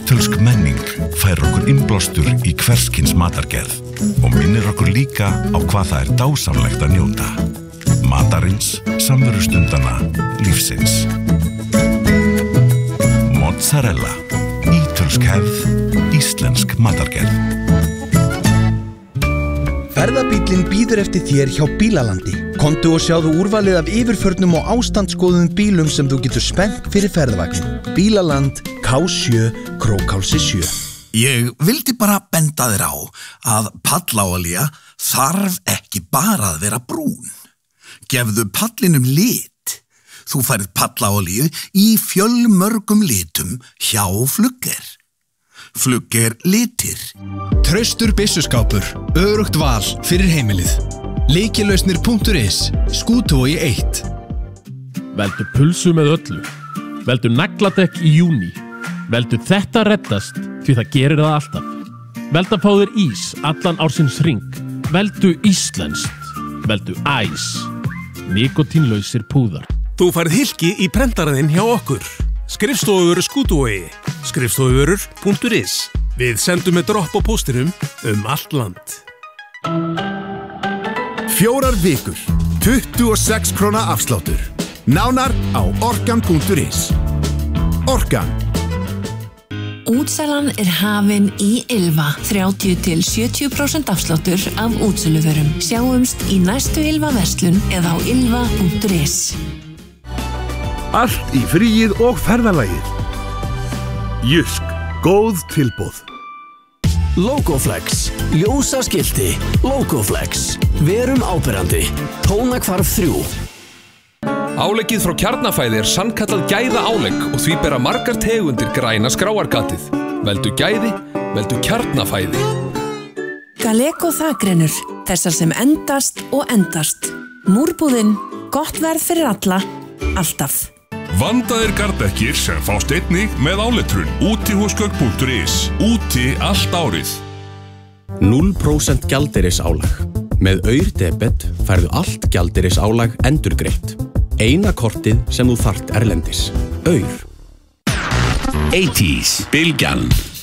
Ítölsk menning fær okkur innblástur í hverskins matargerð og minnir okkur líka á hvað það dásamlegt að njóta. Matarins, samverustundana, lífsins. Mozzarella. Ítölsk hefð, íslensk matargerð. Ferðabíllinn bíður eftir þér hjá Bílalandi. Komdu og sjáðu úrvalið af yfirförnum og ástandsgóðum bílum sem þú getur spennt fyrir ferðavagn. Bílaland, K7, Krókhálsi 7. Ég vildi bara benda þér á að pallaolía þarf ekki bara að vera brún. Gefðu pallinum lit. Þú færð pallaolíu í fjölmörgum litum hjá Flugger. Flugger litir. Traustur byssuskápur, örugt val fyrir heimilið. Lykilausnir.is, Skútuvogi 1. Veldu pulsu með öllu. Veldu nagladekk í júní. Veldu þetta reddast því það gerir það alltaf. Veldu að fá þér ís allan ársins hring. Veldu íslenskt. Veldu æs. Nikotínlausir púðar. Þú færð hylki í prentaraðinn hjá okkur. Skrifstofuvörur Skútuvogi. Skrifstofuvörur.is. Við sendum með dropp á póstinum allt land. 4 vikur, 26 króna afsláttur. Nánar á orkan.is. Orkan. Útsalan hafin í Ylva. 30–70% afsláttur af útsöluvörum. Sjáumst í næstu Ylva verslun eða á ylva.is. Allt í fríið og ferðalagið. Jysk, góð tilboð. Logoflex, ljósa skilti, Logoflex, verum áberandi, tónakvarf 3. Áleggið frá Kjarnafæði sannkallað gæða álegg og því bera margar tegundir græna skráargatið. Veldu gæði, veldu Kjarnafæði. Galeko þakgrennur, þessar sem endast og endast. Múrbúðin, gott verð fyrir alla, alltaf. Vandaðir garðdekkir sem fást einnig með áletrun. Útihúsgögn.is. Úti allt árið. 0% gjaldeyrisálag. Með Aur-debet færðu allt gjaldeyrisálag endurgreitt. Eina kortið sem þú þarft erlendis. Aur. 80s, Bylgjan.